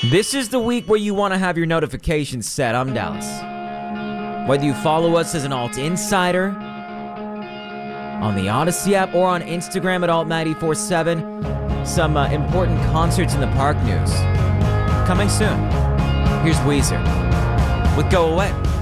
This is the week where you want to have your notifications set. I'm Dallas. Whether you follow us as an Alt Insider, on the Odyssey app, or on Instagram at Alt947, some important concerts in the park news. Coming soon. Here's Weezer with Go Away.